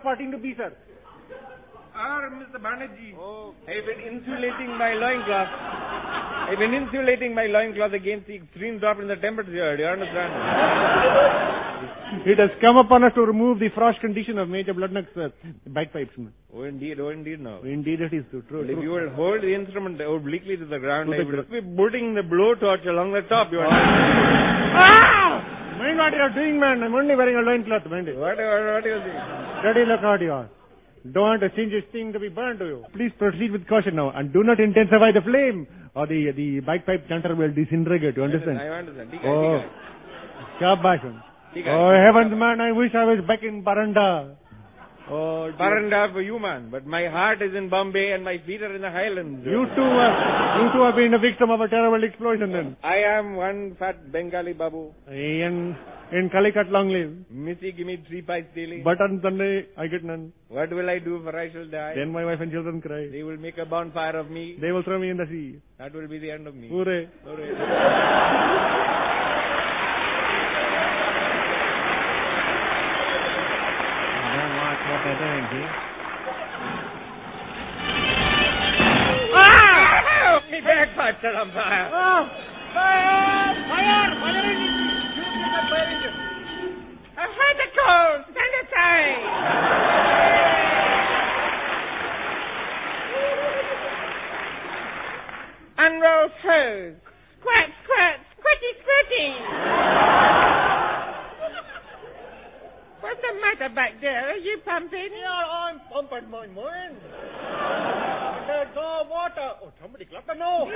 14 to B, sir. Mr. Banerjee. Oh. I've been insulating my loincloth. I've been insulating my loincloth against the extreme drop in the temperature. Do you understand? It has come upon us to remove the frost condition of Major Bloodnut's bagpipes. Oh, indeed now. Indeed, it is true. Well, if you will hold the instrument obliquely to the ground, I will be putting the blowtorch along the top. You Mind what you are doing, man. I'm only wearing a loincloth, mind it. What are you saying? Steady, look out, you are. Don't want a single thing to be burned to you. Please proceed with caution now and do not intensify the flame or the bagpipe chanter will disintegrate. You understand? I understand. Oh, shabash. Oh, heavens, man, I wish I was back in Baranda. Oh, Baranda for you, man. But my heart is in Bombay and my feet are in the Highlands. You two have been a victim of a terrible explosion then. I am one fat Bengali babu. In Calicut, long live. Missy, give me 3 pies daily. But on Sunday, I get none. What will I do for I shall die? Then my wife and children cry. They will make a bonfire of me. They will throw me in the sea. That will be the end of me. Hooray. Hooray. What they're doing here. Me bagpipes are on fire. Fire! I heard the call. Stand aside. Unroll toes. Squat, squat, squatty, squatty. What's the matter back there? Are you pumping? Yeah, I'm pumping my mind. There's no water. Oh, somebody clapped the no.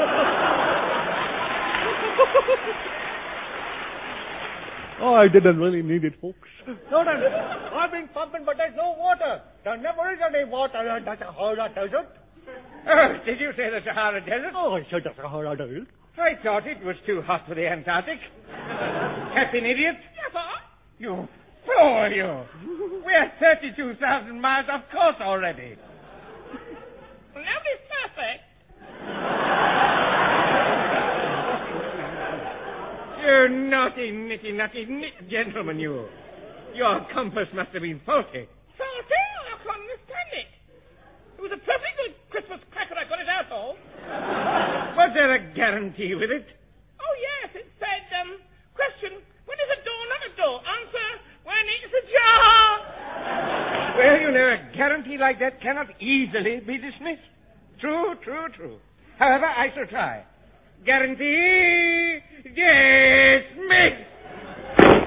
Oh, I didn't really need it, folks. No, I've been pumping, but there's no water. There never is any water in the Sahara Desert. Oh, did you say the Sahara Desert? Oh, I said the Sahara Desert. I thought it was too hot for the Antarctic. Captain Idiot. Yes, sir. You fool, you. We're 32,000 miles off course already. Nobody's perfect. You naughty, nitty gentleman, you. Your compass must have been faulty. Faulty? I can't understand it. It was a perfectly good Christmas cracker I got it out of. Was there a guarantee with it? Oh, yes. It said, question, when is a door not a door? Answer, when it's ajar. Well, you know, a guarantee like that cannot easily be dismissed. True. However, I shall try. Guarantee dismissed.